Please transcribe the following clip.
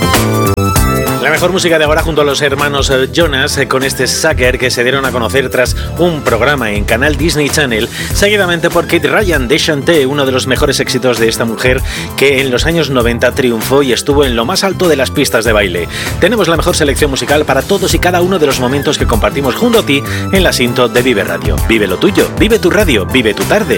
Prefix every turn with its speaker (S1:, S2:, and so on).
S1: La mejor música de ahora junto a los hermanos Jonas con este Sucker que se dieron a conocer tras un programa en Canal Disney Channel, seguidamente por Kate Ryan de Chanté, uno de los mejores éxitos de esta mujer que en los años 90 triunfó y estuvo en lo más alto de las pistas de baile. Tenemos la mejor selección musical para todos y cada uno de los momentos que compartimos junto a ti en la Sinto de Vive Radio. Vive lo tuyo, vive tu radio, vive tu tarde.